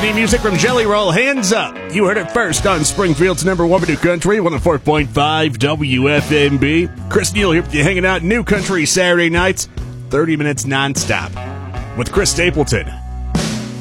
new music from Jelly Roll, Hands Up. You heard it first on Springfield's number one New Country, 104.5 WFMB. Chris Neal here with you, hanging out New Country Saturday nights, 30 minutes nonstop with Chris Stapleton.